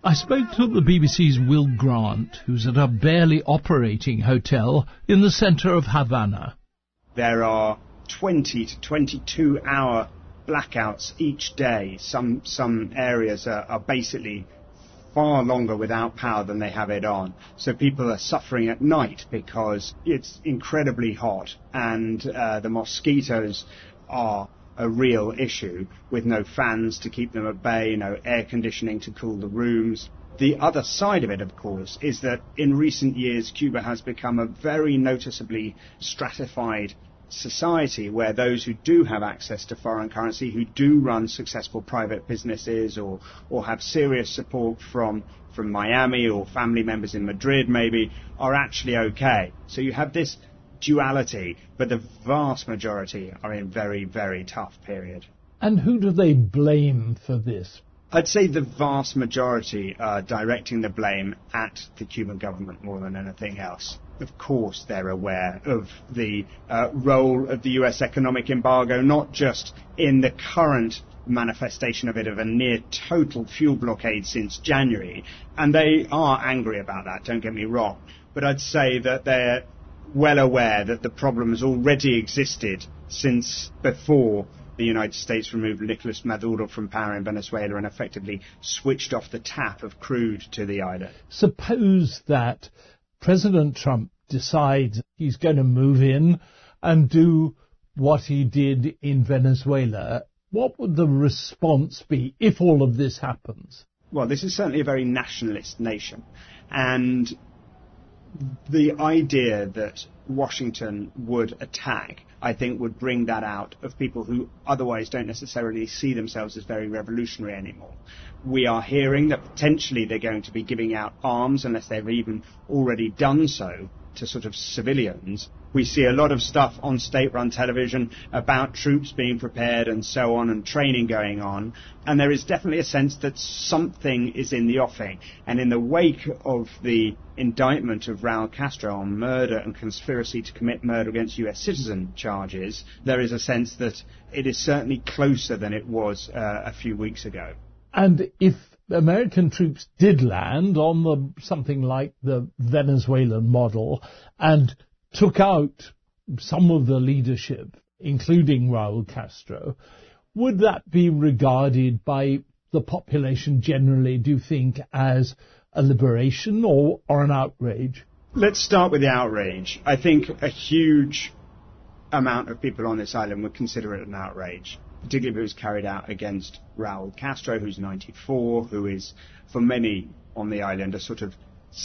I spoke to the BBC's Will Grant, who's at a barely operating hotel in the centre of Havana. There are 20 to 22 hour blackouts each day. Some areas are basically far longer without power than they have it on. So people are suffering at night because it's incredibly hot, and the mosquitoes are a real issue, with no fans to keep them at bay, no air conditioning to cool the rooms. The other side of it, of course, is that in recent years Cuba has become a very noticeably stratified society, where those who do have access to foreign currency, who do run successful private businesses or have serious support from Miami or family members in Madrid maybe, are actually okay. So you have this duality, but the vast majority are in very, very tough period. And who do they blame for this? I'd say the vast majority are directing the blame at the Cuban government more than anything else. Of course, they're aware of the role of the US economic embargo, not just in the current manifestation of it, of a near total fuel blockade since January, and they are angry about that, don't get me wrong. But I'd say that they're well aware that the problem has already existed since before the United States removed Nicolas Maduro from power in Venezuela and effectively switched off the tap of crude to the island. Suppose that President Trump decides he's going to move in and do what he did in Venezuela. What would the response be if all of this happens? Well, this is certainly a very nationalist nation, and the idea that Washington would attack, I think, would bring that out of people who otherwise don't necessarily see themselves as very revolutionary anymore. We are hearing that potentially they're going to be giving out arms, unless they've even already done so, to sort of civilians. We see a lot of stuff on state-run television about troops being prepared and so on, and training going on. And there is definitely a sense that something is in the offing. And in the wake of the indictment of Raul Castro on murder and conspiracy to commit murder against US citizen charges, there is a sense that it is certainly closer than it was a few weeks ago. And if American troops did land on something like the Venezuelan model and took out some of the leadership, including Raul Castro, would that be regarded by the population generally, do you think, as a liberation or an outrage? Let's start with the outrage. I think a huge amount of people on this island would consider it an outrage, particularly if it was carried out against Raul Castro, who's 94, who is, for many on the island, a sort of,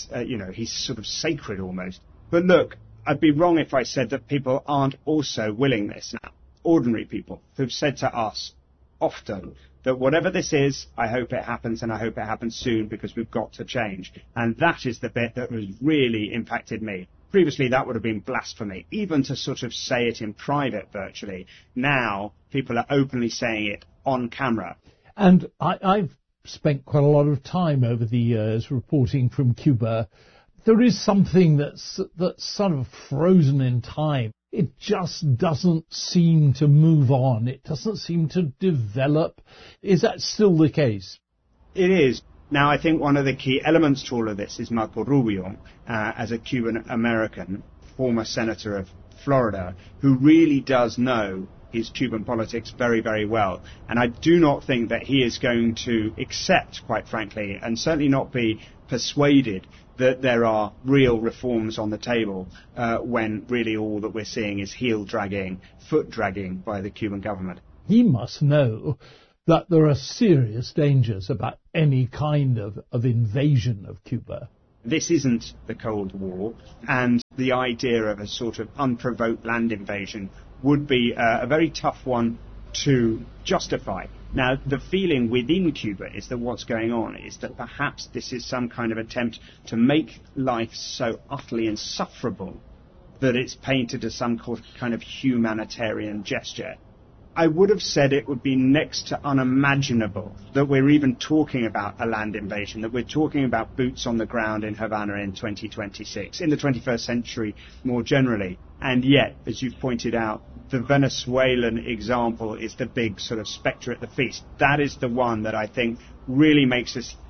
he's sort of sacred almost. But look, I'd be wrong if I said that people aren't also willing this now. Ordinary people who've said to us often that whatever this is, I hope it happens, and I hope it happens soon, because we've got to change. And that is the bit that has really impacted me. Previously, that would have been blasphemy, even to sort of say it in private virtually. Now, people are openly saying it on camera. And I've spent quite a lot of time over the years reporting from Cuba. There is something that's sort of frozen in time. It just doesn't seem to move on. It doesn't seem to develop. Is that still the case? It is. Now, I think one of the key elements to all of this is Marco Rubio, as a Cuban-American, former senator of Florida, who really does know his Cuban politics very, very well. And I do not think that he is going to accept, quite frankly, and certainly not be persuaded that there are real reforms on the table when really all that we're seeing is heel-dragging, foot-dragging by the Cuban government. He must know that there are serious dangers about any kind of invasion of Cuba. This isn't the Cold War, and the idea of a sort of unprovoked land invasion would be a very tough one to justify. Now, the feeling within Cuba is that what's going on is that perhaps this is some kind of attempt to make life so utterly insufferable that it's painted as some kind of humanitarian gesture. I would have said it would be next to unimaginable that we're even talking about a land invasion, that we're talking about boots on the ground in Havana in 2026, in the 21st century more generally. And yet, as you've pointed out, the Venezuelan example is the big sort of spectre at the feast. That is the one that I think really makes us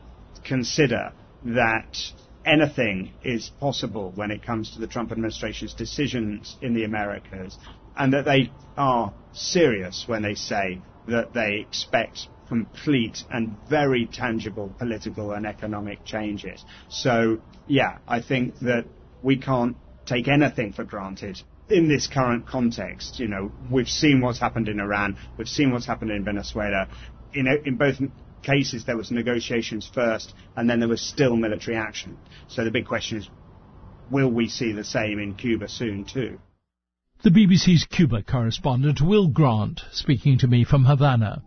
consider that anything is possible when it comes to the Trump administration's decisions in the Americas, and that they are serious when they say that they expect complete and very tangible political and economic changes. So, yeah, I think that we can't take anything for granted in this current context. You know, we've seen what's happened in Iran, we've seen what's happened in Venezuela. In both cases, there was negotiations first, and then there was still military action. So the big question is, will we see the same in Cuba soon too? The BBC's Cuba correspondent Will Grant speaking to me from Havana.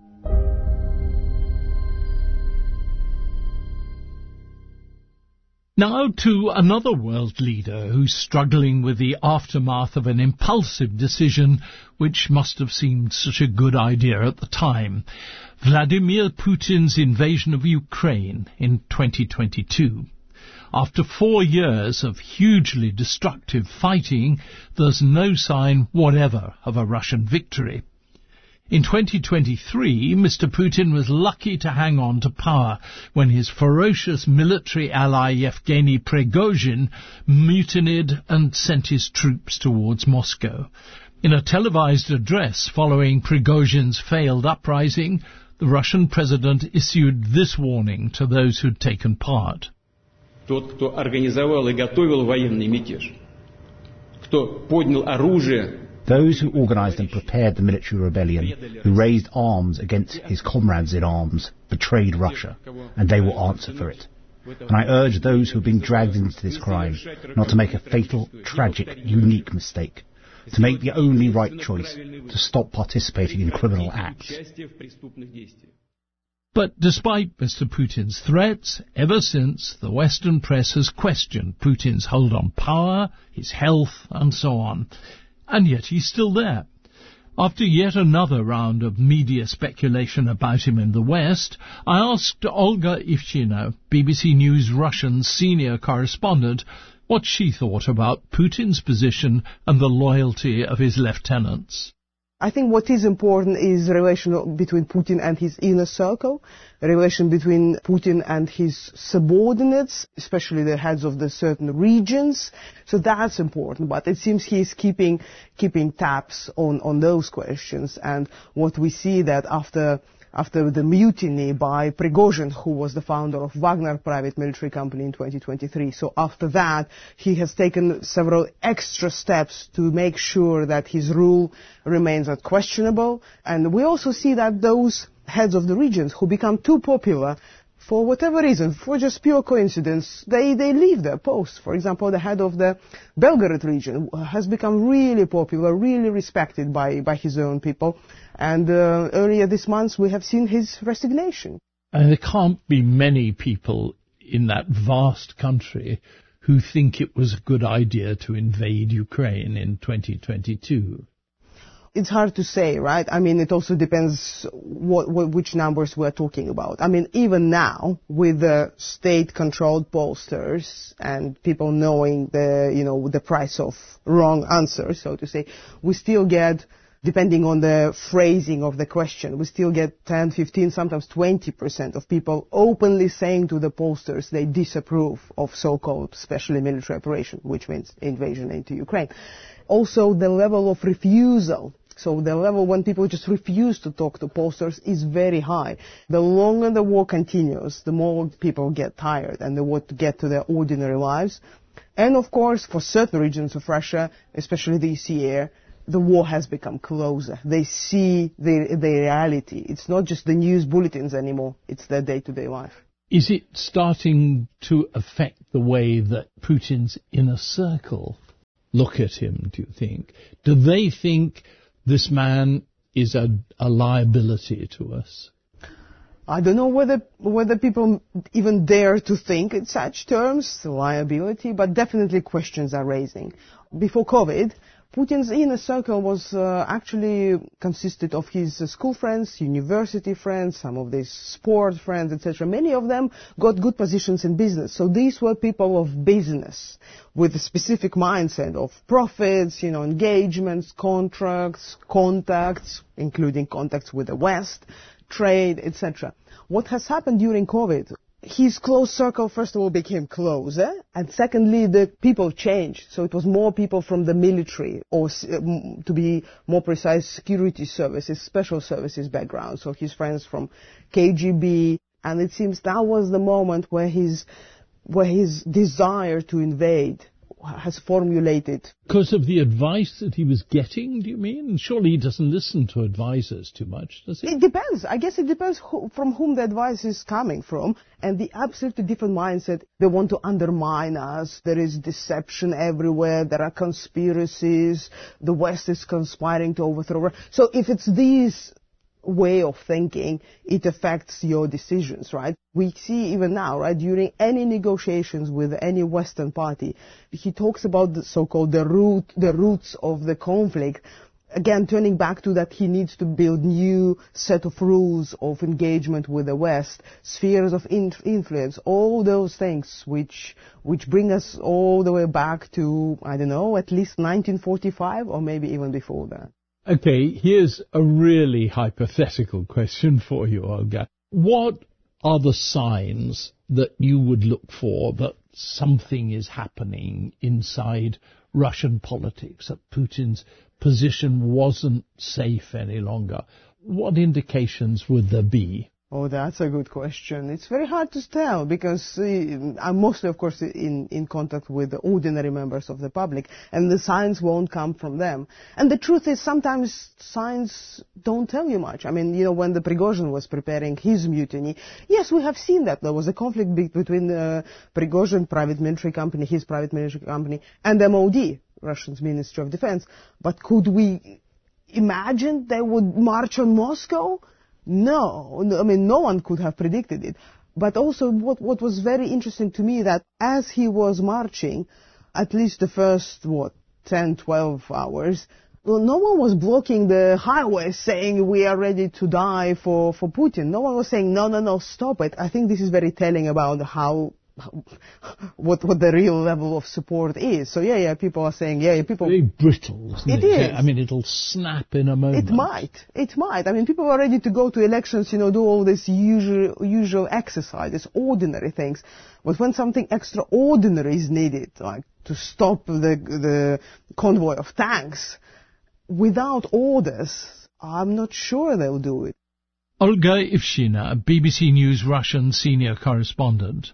Now to another world leader who's struggling with the aftermath of an impulsive decision which must have seemed such a good idea at the time. Vladimir Putin's invasion of Ukraine in 2022. After 4 years of hugely destructive fighting, there's no sign whatever of a Russian victory. In 2023, Mr. Putin was lucky to hang on to power when his ferocious military ally Yevgeny Prigozhin mutinied and sent his troops towards Moscow. In a televised address following Prigozhin's failed uprising, the Russian president issued this warning to those who'd taken part. Тот, кто организовал и готовил военный мятеж, кто поднял оружие. Those who organised and prepared the military rebellion, who raised arms against his comrades in arms, betrayed Russia, and they will answer for it. And I urge those who have been dragged into this crime not to make a fatal, tragic, unique mistake, to make the only right choice, to stop participating in criminal acts. But despite Mr. Putin's threats, ever since, the Western press has questioned Putin's hold on power, his health, and so on. And yet he's still there. After yet another round of media speculation about him in the West, I asked Olga Ivchina, BBC News Russian senior correspondent, what she thought about Putin's position and the loyalty of his lieutenants. I think what is important is the relation between Putin and his inner circle, the relation between Putin and his subordinates, especially the heads of the certain regions. So that's important. But it seems he is keeping tabs on those questions. And what we see that after the mutiny by Prigozhin, who was the founder of Wagner private military company in 2023. So after that, he has taken several extra steps to make sure that his rule remains unquestionable. And we also see that those heads of the regions who become too popular, for whatever reason, for just pure coincidence, they leave their posts. For example, the head of the Belgorod region has become really popular, really respected by his own people. And earlier this month, we have seen his resignation. And there can't be many people in that vast country who think it was a good idea to invade Ukraine in 2022. It's hard to say, right? I mean, it also depends which numbers we're talking about. I mean, even now, with the state-controlled pollsters and people knowing the price of wrong answers, so to say, we still get, depending on the phrasing of the question, we still get 10, 15, sometimes 20% of people openly saying to the pollsters they disapprove of so-called special military operation, which means invasion into Ukraine. Also, the level of refusal, so the level when people just refuse to talk to pollsters is very high. The longer the war continues, the more people get tired and they want to get to their ordinary lives. And of course, for certain regions of Russia, especially this year, the war has become closer. They see the reality. It's not just the news bulletins anymore. It's their day-to-day life. Is it starting to affect the way that Putin's inner circle look at him, do you think? Do they think this man is a liability to us? I don't know whether people even dare to think in such terms, liability, but definitely questions are raising. Before COVID, Putin's inner circle was actually consisted of his school friends, university friends, some of these sport friends, etc. Many of them got good positions in business. So these were people of business with a specific mindset of profits, engagements, contracts, contacts, including contacts with the West, trade, etc. What has happened during COVID? his close circle, first of all, became closer, and secondly, the people changed. So it was more people from the military, or to be more precise, security services, special services background. So his friends from KGB, and it seems that was the moment where his desire to invade has formulated. Because of the advice that he was getting, do you mean? Surely he doesn't listen to advisors too much, does he? It depends. I guess it depends from whom the advice is coming from. And the absolutely different mindset, they want to undermine us. There is deception everywhere. There are conspiracies. The West is conspiring to overthrow. So if it's these way of thinking, it affects your decisions, right? We see even now, right, during any negotiations with any Western party, he talks about the so-called the roots of the conflict. Again, turning back to that, he needs to build new set of rules of engagement with the West, spheres of influence, all those things which bring us all the way back to, I don't know, at least 1945 or maybe even before that. Okay, here's a really hypothetical question for you, Olga. What are the signs that you would look for that something is happening inside Russian politics, that Putin's position wasn't safe any longer? What indications would there be? Oh, that's a good question. It's very hard to tell because I'm mostly, of course, in contact with the ordinary members of the public, and the signs won't come from them. And the truth is, sometimes signs don't tell you much. I mean, when the Prigozhin was preparing his mutiny, yes, we have seen that. There was a conflict between Prigozhin private military company, his private military company, and MOD, Russia's Ministry of Defense. But could we imagine they would march on Moscow? No, I mean, no one could have predicted it. But also what was very interesting to me, that as he was marching, at least the first, 10, 12 hours, well, no one was blocking the highways saying we are ready to die for Putin. No one was saying, no, stop it. I think this is very telling about what the real level of support is. So people are saying, people... Very brittle, isn't it? It is. I mean, it'll snap in a moment. It might. I mean, people are ready to go to elections, do all this usual exercises, ordinary things. But when something extraordinary is needed, like to stop the convoy of tanks, without orders, I'm not sure they'll do it. Olga Ivshina, BBC News Russian senior correspondent.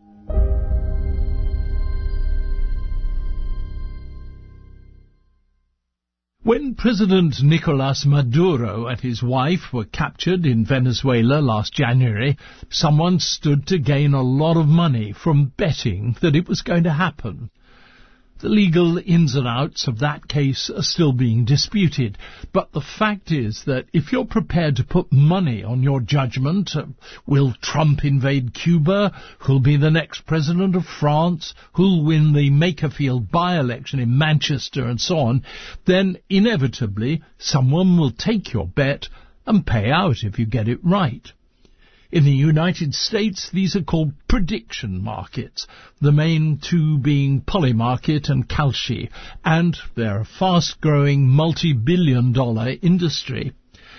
When President Nicolas Maduro and his wife were captured in Venezuela last January, someone stood to gain a lot of money from betting that it was going to happen. The legal ins and outs of that case are still being disputed, but the fact is that if you're prepared to put money on your judgment, will Trump invade Cuba, who'll be the next president of France, who'll win the Makerfield by-election in Manchester and so on, then inevitably someone will take your bet and pay out if you get it right. In the United States, these are called prediction markets, the main two being Polymarket and Kalshi, and they're a fast-growing multi-billion-dollar industry.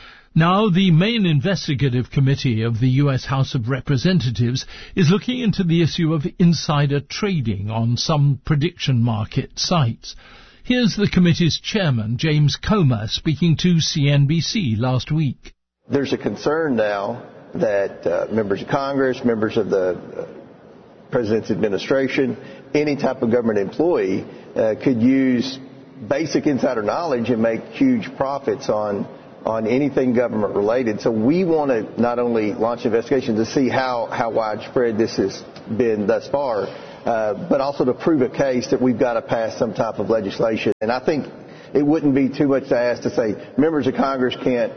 Now, the main investigative committee of the U.S. House of Representatives is looking into the issue of insider trading on some prediction market sites. Here's the committee's chairman, James Comer, speaking to CNBC last week. There's a concern now that members of Congress, members of the President's administration, any type of government employee could use basic insider knowledge and make huge profits on anything government related. So we want to not only launch an investigation to see how widespread this has been thus far, but also to prove a case that we've got to pass some type of legislation. And I think it wouldn't be too much to ask to say members of Congress can't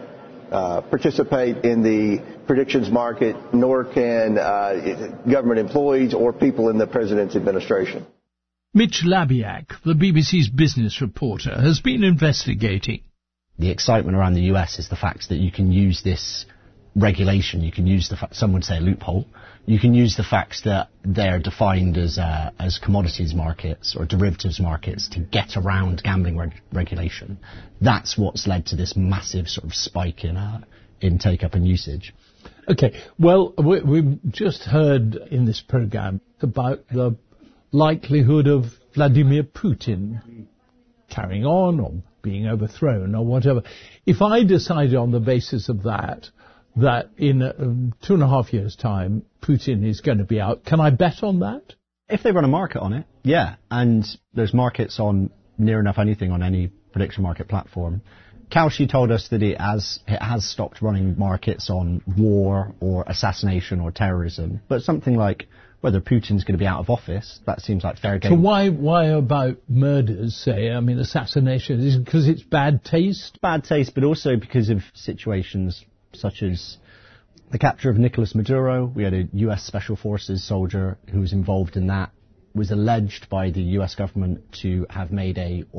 participate in the predictions market, nor can government employees or people in the President's administration. Mitch Labiak, the BBC's business reporter, has been investigating. The excitement around the US is the fact that you can use this regulation, you can use some would say a loophole, you can use the fact that they're defined as commodities markets or derivatives markets to get around gambling regulation. That's what's led to this massive sort of spike in take-up and usage. Okay, well, we've just heard in this program about the likelihood of Vladimir Putin carrying on or being overthrown or whatever. If I decided on the basis of that in 2.5 years' time, Putin is going to be out, can I bet on that? If they run a market on it, yeah. And there's markets on near enough anything on any prediction market platform. Kalshi told us that it has stopped running markets on war or assassination or terrorism. But something like whether Putin's going to be out of office, that seems like fair game. So why about murders, say? I mean, assassination, is it because it's bad taste? Bad taste, but also because of situations such as the capture of Nicolas Maduro. We had a US Special Forces soldier who was involved in that, was alleged by the US government to have made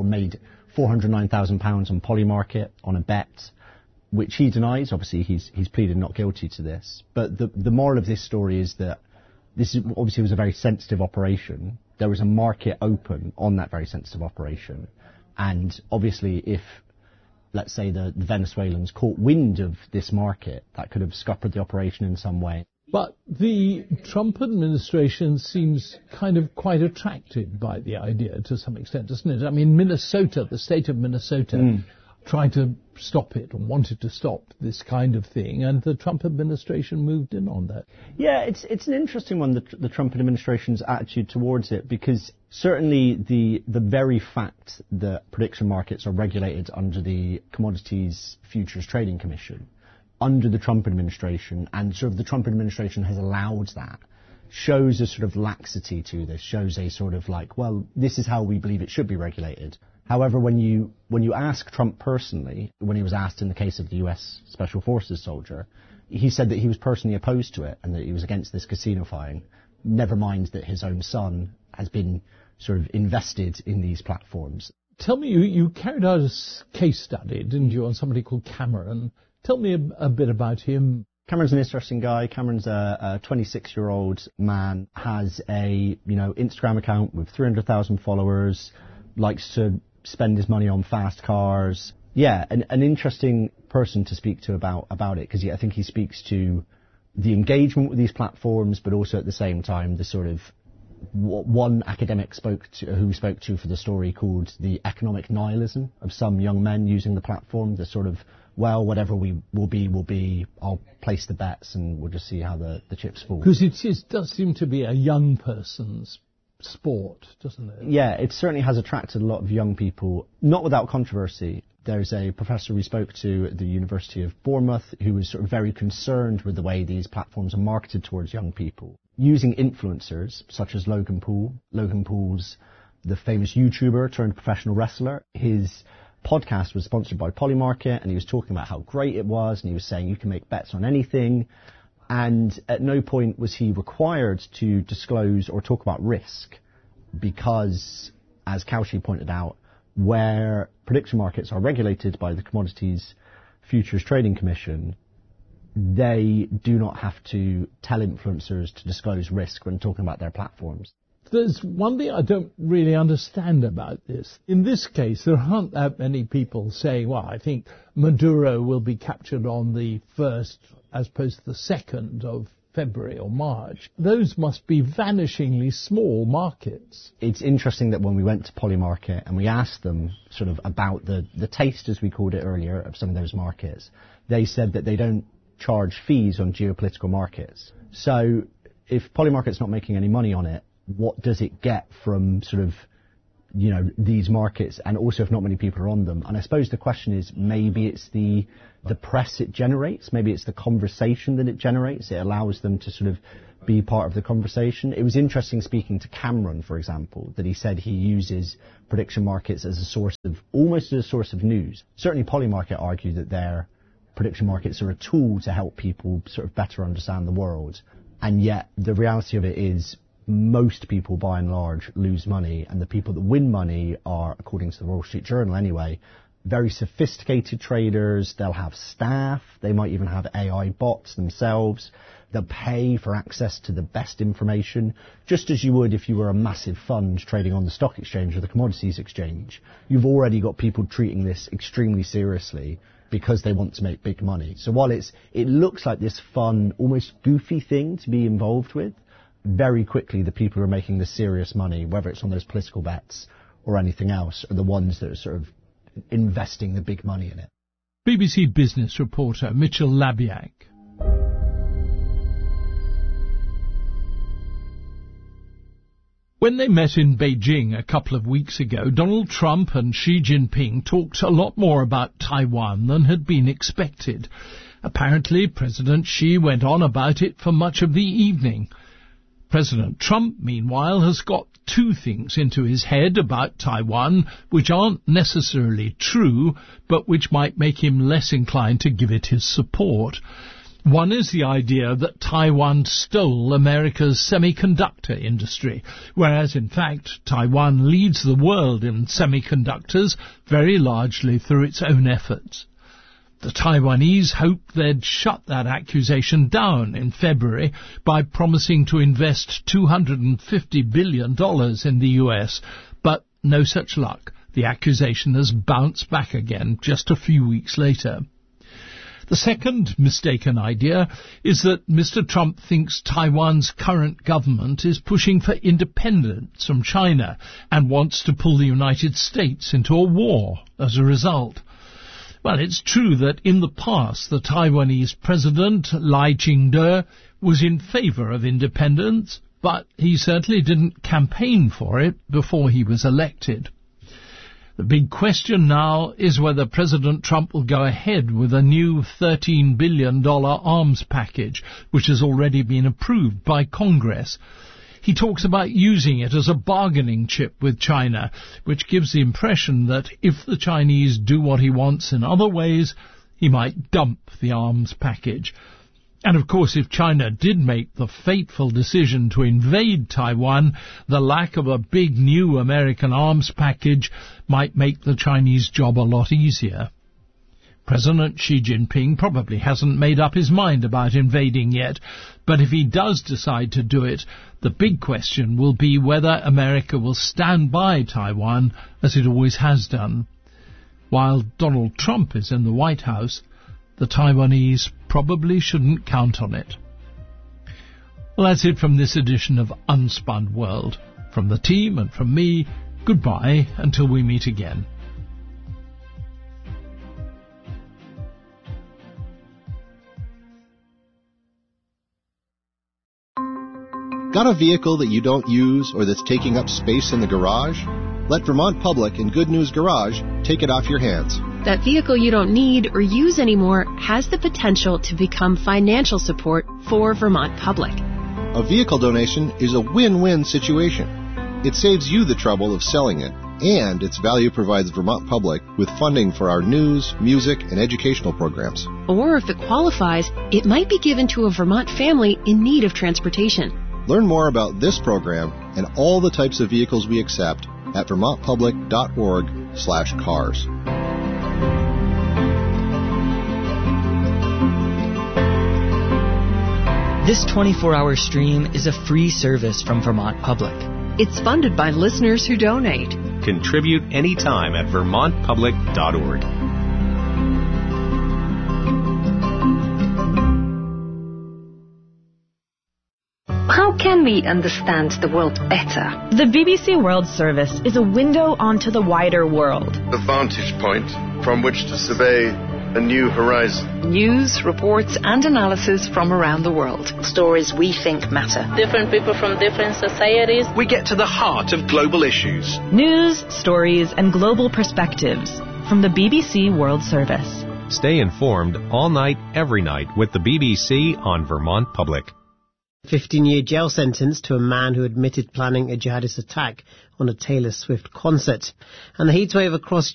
£409,000 on Polymarket on a bet, which he denies. Obviously, he's pleaded not guilty to this. But the moral of this story is that this obviously was a very sensitive operation. There was a market open on that very sensitive operation. And obviously, if, let's say, the Venezuelans caught wind of this market, that could have scuppered the operation in some way. But the Trump administration seems kind of quite attracted by the idea to some extent, doesn't it? I mean, Minnesota, the state of Minnesota, tried to stop it and wanted to stop this kind of thing, and the Trump administration moved in on that. Yeah, it's an interesting one, the Trump administration's attitude towards it, because certainly the very fact that prediction markets are regulated under the Commodities Futures Trading Commission, under the Trump administration, and sort of the Trump administration has allowed that, shows a sort of laxity to this, shows a sort of like, well, this is how we believe it should be regulated. However, when you ask Trump personally, when he was asked in the case of the US Special Forces soldier, he said that he was personally opposed to it and that he was against this casino-fying, never mind that his own son has been sort of invested in these platforms. Tell me, you carried out a case study, didn't you, on somebody called Cameron. Tell me a bit about him. Cameron's an interesting guy. Cameron's a 26-year-old man, has a Instagram account with 300,000 followers, likes to spend his money on fast cars. Yeah, an interesting person to speak to about it, because I think he speaks to the engagement with these platforms, but also at the same time the sort of what one academic who we spoke to for the story called the economic nihilism of some young men using the platform, the sort of, well, whatever we will be, I'll place the bets and we'll just see how the chips fall. Because it does seem to be a young person's sport, doesn't it? Yeah, it certainly has attracted a lot of young people, not without controversy. There's a professor we spoke to at the University of Bournemouth who was sort of very concerned with the way these platforms are marketed towards young people, using influencers such as Logan Paul. Logan Paul's the famous YouTuber turned professional wrestler. His podcast was sponsored by Polymarket, and he was talking about how great it was, and he was saying you can make bets on anything. And at no point was he required to disclose or talk about risk, because, as Kalshi pointed out, where prediction markets are regulated by the Commodities Futures Trading Commission, they do not have to tell influencers to disclose risk when talking about their platforms. There's one thing I don't really understand about this. In this case, there aren't that many people saying, well, I think Maduro will be captured on the 1st as opposed to the 2nd of February or March. Those must be vanishingly small markets. It's interesting that when we went to Polymarket and we asked them sort of about the taste, as we called it earlier, of some of those markets, they said that they don't charge fees on geopolitical markets. So if Polymarket's not making any money on it, what does it get from sort of, these markets, and also if not many people are on them? And I suppose the question is, maybe it's the press it generates, maybe it's the conversation that it generates. It allows them to sort of be part of the conversation. It was interesting speaking to Cameron, for example, that he said he uses prediction markets as almost as a source of news. Certainly Polymarket argue that their prediction markets are a tool to help people sort of better understand the world. And yet the reality of it is, most people, by and large, lose money, and the people that win money are, according to the Wall Street Journal anyway, very sophisticated traders. They'll have staff. They might even have AI bots themselves. They'll pay for access to the best information, just as you would if you were a massive fund trading on the stock exchange or the commodities exchange. You've already got people treating this extremely seriously, because they want to make big money. So while it looks like this fun, almost goofy thing to be involved with, very quickly the people who are making the serious money, whether it's on those political bets or anything else, are the ones that are sort of investing the big money in it. BBC business reporter Mitchell Labiak. When they met in Beijing a couple of weeks ago, Donald Trump and Xi Jinping talked a lot more about Taiwan than had been expected. Apparently, President Xi went on about it for much of the evening. President Trump, meanwhile, has got two things into his head about Taiwan which aren't necessarily true, but which might make him less inclined to give it his support. One is the idea that Taiwan stole America's semiconductor industry, whereas in fact Taiwan leads the world in semiconductors very largely through its own efforts. The Taiwanese hoped they'd shut that accusation down in February by promising to invest $250 billion in the US, but no such luck. The accusation has bounced back again just a few weeks later. The second mistaken idea is that Mr. Trump thinks Taiwan's current government is pushing for independence from China and wants to pull the United States into a war as a result. Well, it's true that in the past the Taiwanese president, Lai Ching-te, was in favour of independence, but he certainly didn't campaign for it before he was elected. The big question now is whether President Trump will go ahead with a new $13 billion arms package, which has already been approved by Congress. He talks about using it as a bargaining chip with China, which gives the impression that if the Chinese do what he wants in other ways, he might dump the arms package. And of course, if China did make the fateful decision to invade Taiwan, the lack of a big new American arms package might make the Chinese job a lot easier. President Xi Jinping probably hasn't made up his mind about invading yet, but if he does decide to do it, the big question will be whether America will stand by Taiwan as it always has done. While Donald Trump is in the White House, the Taiwanese probably shouldn't count on it. Well, that's it from this edition of Unspun World. From the team and from me, goodbye until we meet again. Got a vehicle that you don't use or that's taking up space in the garage? Let Vermont Public and Good News Garage take it off your hands. That vehicle you don't need or use anymore has the potential to become financial support for Vermont Public. A vehicle donation is a win-win situation. It saves you the trouble of selling it, and its value provides Vermont Public with funding for our news, music, and educational programs. Or if it qualifies, it might be given to a Vermont family in need of transportation. Learn more about this program and all the types of vehicles we accept at vermontpublic.org/cars. This 24-hour stream is a free service from Vermont Public. It's funded by listeners who donate. Contribute anytime at vermontpublic.org. How can we understand the world better? The BBC World Service is a window onto the wider world. The vantage point from which to survey a new horizon. News, reports and analysis from around the world. Stories we think matter. Different people from different societies. We get to the heart of global issues. News, stories and global perspectives from the BBC World Service. Stay informed all night, every night with the BBC on Vermont Public. 15-year jail sentence to a man who admitted planning a jihadist attack on a Taylor Swift concert. And the heatwave across